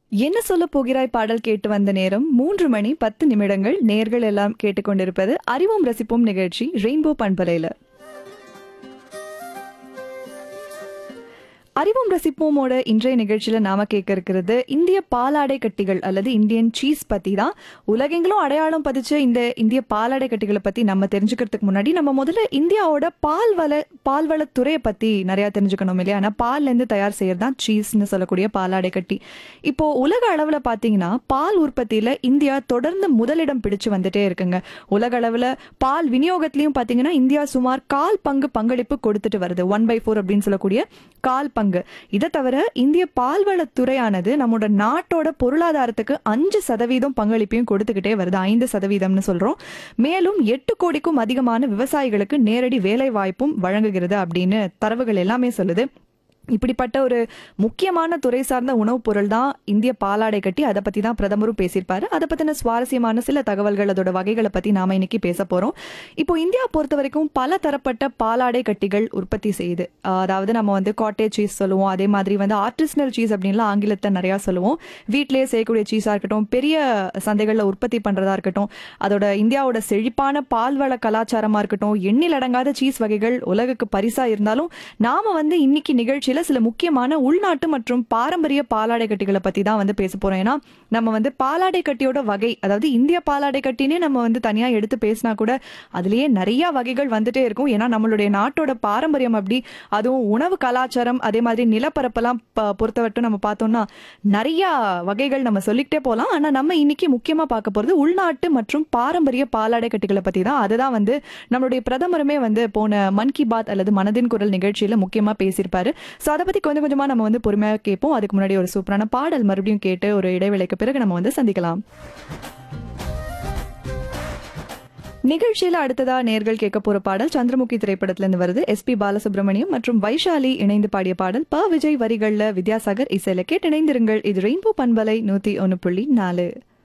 என்ன சொல்ல போகிறாய் பாடல் கேட்டு வந்த நேரம் 3 மணி 10 நிமிடங்கள். நேர்கள் எல்லாம் கேட்டுக்கொண்டிருப்பது அறிவோம் ரசிப்போம் நிகழ்ச்சி ரெயின்போ பண்பலையில. அறிவோம் ரசிப்போமோட இன்றைய நிகழ்ச்சியில நாம கேட்க இருக்கிறது இந்திய பாலாடை கட்டிகள் அல்லது இந்தியன் சீஸ் பத்தி தான். உலகெங்கிலும் அடையாளம் பதிச்ச இந்த இந்திய பாலாடை கட்டிகளை பத்தி நம்ம தெரிஞ்சுக்கிறதுக்கு முன்னாடி நம்ம முதல்ல இந்தியாவோட பால்வளத்துறையை பத்தி நிறைய தெரிஞ்சுக்கணும் இல்லையா? ஆனா பால்ல இருந்து தயார் செய்யறதுதான் சீஸ்ன்னு சொல்லக்கூடிய பாலாடை கட்டி. இப்போ உலக அளவுல பாத்தீங்கன்னா பால் உற்பத்தியில இந்தியா தொடர்ந்து முதலிடம் பிடிச்சு வந்துட்டே இருக்குங்க. உலக அளவுல பால் விநியோகத்திலையும் பாத்தீங்கன்னா இந்தியா சுமார் 1/4 பங்களிப்பு கொடுத்துட்டு வருது. 1/4 அப்படின்னு சொல்லக்கூடிய 1/4 பங்கு. இதை தவிர இந்திய பால்வளத்துறையானது நம்மளோட நாட்டோட பொருளாதாரத்துக்கு 5% பங்களிப்பையும் கொடுத்துக்கிட்டே வருது. 5%ன்னு சொல்றோம். மேலும் 8 கோடிக்கும் அதிகமான விவசாயிகளுக்கு நேரடி வேலை வாய்ப்பும் வழங்குகிறது அப்படின்னு தரவுகள் எல்லாமே சொல்லுது. இப்படிப்பட்ட ஒரு முக்கியமான துறை சார்ந்த உணவுப் பொருள் தான் இந்திய பாலாடை கட்டி. அதை பத்தி தான் பிரதமரும் பேசியிருப்பாரு. அதை பத்தின சுவாரஸ்யமான சில தகவல்கள், அதோட வகைகளை பத்தி நாம இன்னைக்கு பேச போறோம். இப்போ இந்தியா பொறுத்த வரைக்கும் பல தரப்பட்ட பாலாடை கட்டிகள் உற்பத்தி செய்யுது. அதாவது நம்ம வந்து காட்டேஜ் சீஸ் சொல்லுவோம், அதே மாதிரி வந்து ஆர்டிசனல் சீஸ் அப்படின்லாம் ஆங்கிலத்தை நிறைய சொல்லுவோம். வீட்டிலேயே செய்யக்கூடிய சீஸா இருக்கட்டும், பெரிய சந்தைகளில் உற்பத்தி பண்றதா இருக்கட்டும், அதோட இந்தியாவோட செழிப்பான பால்வள கலாச்சாரமா இருக்கட்டும், எண்ணில் அடங்காத சீஸ் வகைகள் உலகுக்கு பரிசா இருந்தாலும் நாம வந்து இன்னைக்கு நிகழ்ச்சியில சில முக்கியமான உள்நாட்டு மற்றும் பாரம்பரிய பாலாடை கட்டிகளை பத்தி தான் வந்து பேச போறோம். ஏன்னா நம்ம வந்து பாலாடை கட்டியோட வகை, அதாவது இந்திய பாலாடை கட்டினே நம்ம வந்து தனியா எடுத்து பேசினா கூட அதுலயே நிறைய வகைகள் வந்துட்டே இருக்கும். ஏன்னா நம்மளுடைய நாட்டோட பாரம்பரியம் அப்படி, அதுவும் உணவு கலாச்சாரம், அதே மாதிரி நிலப்பரப்பெல்லாம் பொறுத்தவரைக்கும் நம்ம பார்த்தோம்னா நிறைய வகைகள் நம்ம சொல்லிக்கிட்டே போகலாம். ஆனா நம்ம இன்னைக்கு முக்கியமா பார்க்க போறது உள்நாட்டு மற்றும் பாரம்பரிய பாலாடை கட்டிகளை பத்தி தான். அதுதான் வந்து நம்மளுடைய பிரதமருமே வந்து போன மன் கி பாத் அல்லது மனதின் குரல் நிகழ்ச்சியில முக்கியமா பேசியிருப்பாரு. ஸோ அதை பற்றி கொஞ்சம் கொஞ்சமாக நம்ம வந்து பொறுமையாக கேட்போம். அதுக்கு முன்னாடி ஒரு சூப்பரான பாடல் மறுபடியும் கேட்டு ஒரு இடைவேளைக்கு பிறகு நம்ம வந்து சந்திக்கலாம். நிகழ்ச்சியில் அடுத்ததா நேர்கள் கேட்க போற பாடல் சந்திரமுகி திரைப்படத்திலிருந்து வருது. SP பாலசுப்ரமணியம் மற்றும் வைஷாலி இணைந்து பாடிய பாடல். விஜய் வரிகள்ல வித்யாசாகர் இசையில கேட்டு இணைந்திருங்கள். இது ரெயின்போ பண்பலை 101.4.